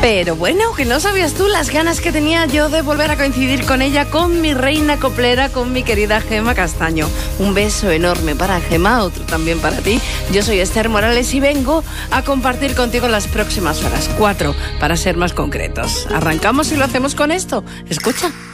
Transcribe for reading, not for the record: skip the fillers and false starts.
Pero bueno, que no sabías tú las ganas que tenía yo de volver a coincidir con ella, con mi reina coplera, con mi querida Gema Castaño. Un beso enorme para Gema, otro también para ti. Yo soy Esther Morales y vengo a compartir contigo las próximas horas, 4 para ser más concretos. Arrancamos y lo hacemos con esto. Escucha.